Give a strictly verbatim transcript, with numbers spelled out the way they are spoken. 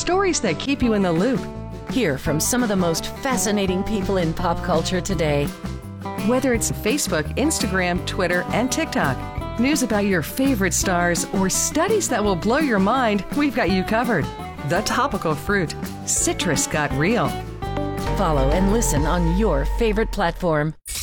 stories that keep you in the loop. Hear from some of the most fascinating people in pop culture today. Whether it's Facebook, Instagram, Twitter, and TikTok, news about your favorite stars, or studies that will blow your mind, we've got you covered. The Topical Fruit. Citrus got real. Follow and listen on your favorite platform.